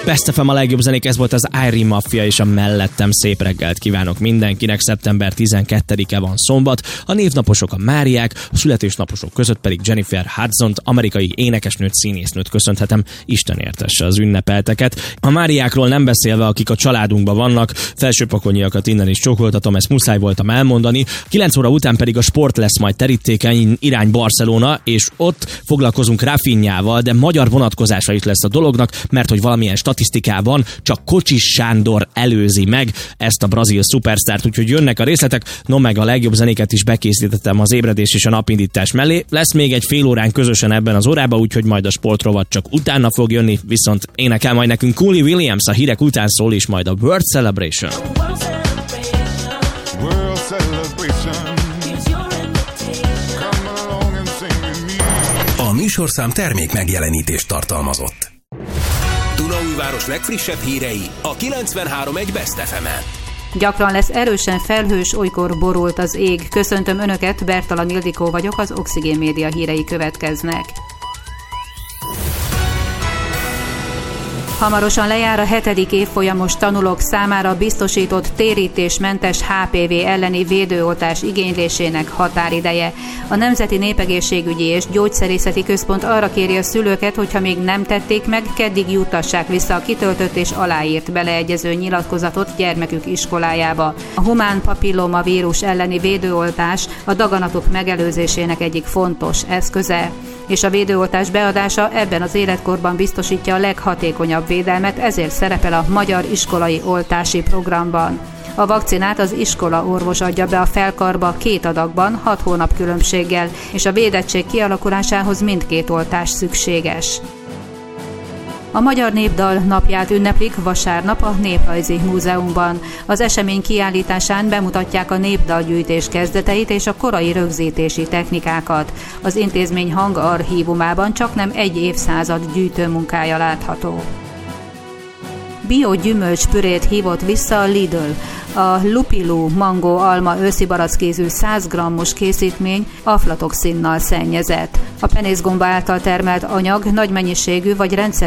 Best FM a legjobb zenék, ez volt az Irie Mafia és a mellettem. Szép reggelt kívánok mindenkinek. Szeptember 12-e van szombat, a névnaposok a Máriák, a születésnaposok között pedig Jennifer Hudson-t, amerikai énekesnőt, színésznőt köszönhetem, Isten értesse az ünnepelteket. A Máriákról nem beszélve, akik a családunkban vannak, felsőpakonyiakat innen is csókoltatom, ezt muszáj voltam elmondani. 9 óra után pedig a sport lesz majd terítéken, irány Barcelona, és ott foglalkozunk Rafinhával, de magyar vonatkozása is lesz a dolognak, mert hogy valamilyen statisztikában csak Kocsis Sándor előzi meg ezt a brazil szupersztárt, úgyhogy jönnek a részletek, no meg a legjobb zenéket is bekészítettem az ébredés és a napindítás mellé. Lesz még egy fél órán közösen ebben az órában, úgyhogy majd a sportrovat csak utána fog jönni, viszont énekel majd nekünk Cooley Williams, a hírek után szól is majd a World Celebration. A műsorszám termék megjelenítést tartalmazott. Dunaújváros legfrissebb hírei a 93.1 Best FM-en. Gyakran lesz erősen felhős, olykor borult az ég. Köszöntöm Önöket, Bertalan Ildikó vagyok, az Oxigén Média hírei következnek. Hamarosan lejár a 7. évfolyamos tanulók számára biztosított térítésmentes HPV elleni védőoltás igénylésének határideje. A Nemzeti Népegészségügyi és Gyógyszerészeti Központ arra kéri a szülőket, hogyha még nem tették meg, keddig juttassák vissza a kitöltött és aláírt beleegyező nyilatkozatot gyermekük iskolájába. A humán papilloma vírus elleni védőoltás a daganatok megelőzésének egyik fontos eszköze, és a védőoltás beadása ebben az életkorban biztosítja a leghatékonyabb védelmet, ezért szerepel a Magyar Iskolai Oltási Programban. A vakcinát az iskola orvos adja be a felkarba 2 adagban, 6 hónap különbséggel, és a védettség kialakulásához mindkét oltás szükséges. A Magyar Népdal napját ünneplik vasárnap a Néprajzi Múzeumban. Az esemény kiállításán bemutatják a népdalgyűjtés kezdeteit és a korai rögzítési technikákat. Az intézmény hangarchívumában csaknem 1 évszázad gyűjtőmunkája látható. Bio-gyümölcs pürét hívott vissza a Lidl. A Lupilu mango alma őszi barackkézű 100 g-os készítmény aflatoxinnal szennyezett. A penészgomba által termelt anyag nagy mennyiségű vagy rendszeres